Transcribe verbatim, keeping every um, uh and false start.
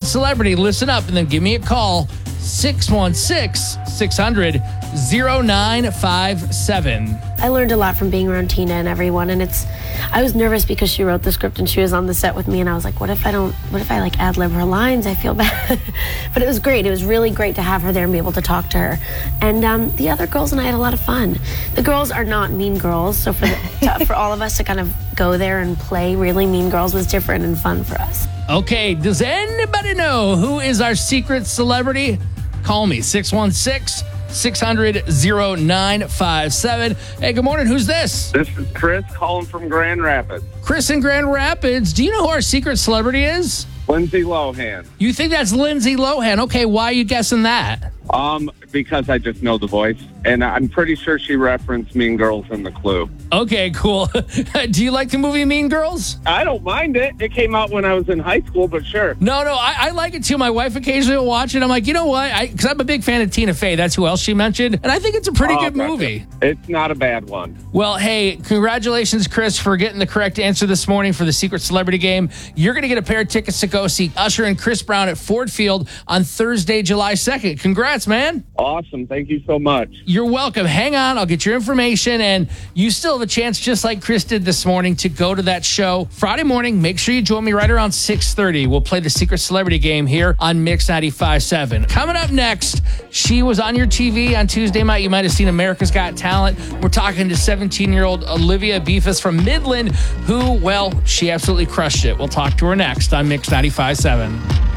celebrity. Listen up and then give me a call. six one six, six hundred, oh nine five seven. I learned a lot from being around Tina and everyone, and it's, I was nervous because she wrote the script and she was on the set with me, and I was like, what if I don't, what if I like ad-lib her lines? I feel bad. But it was great. It was really great to have her there and be able to talk to her. And um, the other girls and I had a lot of fun. The girls are not mean girls, so for, the, to, for all of us to kind of go there and play really mean girls was different and fun for us. Okay, does anybody know who is our secret celebrity? Call me, six one six, six hundred, oh nine five seven. Hey, good morning. Who's this? This is Chris calling from Grand Rapids. Chris in Grand Rapids. Do you know who our secret celebrity is? Lindsay Lohan. You think that's Lindsay Lohan? Okay, why are you guessing that? Um, because I just know the voice, and I'm pretty sure she referenced Mean Girls in The Clue. Okay, cool. Do you like the movie Mean Girls? I don't mind it. It came out when I was in high school, but sure. No, no, I, I like it too. My wife occasionally will watch it. I'm like, you know what? Because I'm a big fan of Tina Fey. That's who else she mentioned. And I think it's a pretty Oh, good gotcha. movie. It's not a bad one. Well, hey, congratulations, Chris, for getting the correct answer this morning for the Secret Celebrity Game. You're going to get a pair of tickets to go see Usher and Chris Brown at Ford Field on Thursday, July second. Congrats, man. Awesome. Thank you so much. You're welcome. Hang on. I'll get your information. And you still have a chance, just like Chris did this morning, to go to that show Friday morning. Make sure you join me right around six thirty. We'll play the Secret Celebrity Game here on Mix ninety-five point seven. Coming up next, she was on your T V on Tuesday night. You might have seen America's Got Talent. We're talking to seventeen-year-old Olivia Beefus from Midland, who, well, she absolutely crushed it. We'll talk to her next on Mix ninety-five point seven.